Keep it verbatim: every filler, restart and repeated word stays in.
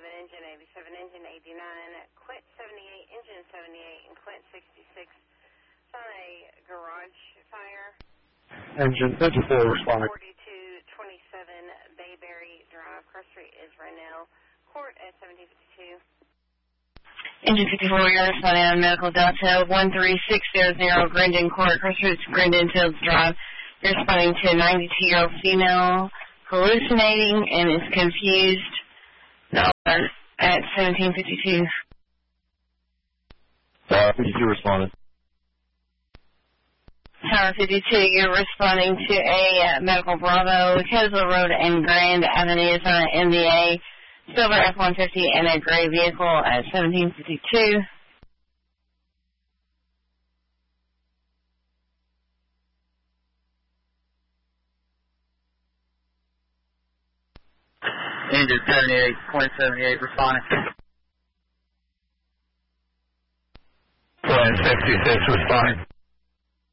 eighty-seven, engine eighty-seven, engine eighty-nine, Quint seventy-eight, engine seventy-eight, and Quint sixty-six. It's on a garage fire. Engine fifty-four responding. forty-two twenty-seven Bayberry Drive. Cross street is Rennell. Court at seventeen fifty-two. Engine fifty-four, you're responding on Medical Delta one three six zero zero, Grandin Court, Cross street Grandin Fields Drive. You're responding to a ninety-two-year-old female hallucinating and is confused. No, at seventeen fifty-two. Tower fifty-two responding. Tower fifty-two, you're responding to a uh, Medical Bravo, Tesla Road and Grand Avenue is on an M V A, silver F one fifty and a gray vehicle at seventeen fifty-two. Engine seventy-eight, Quint seventy-eight responding. Quint sixty-six responding.